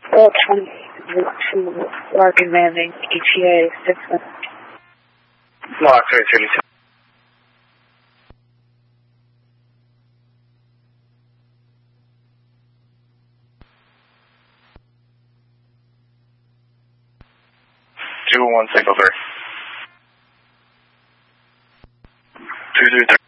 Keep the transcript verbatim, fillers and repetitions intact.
Well, twenty-two, Lark demanding E T A six one. Lark three thirty-two. Two one single three. Two three three.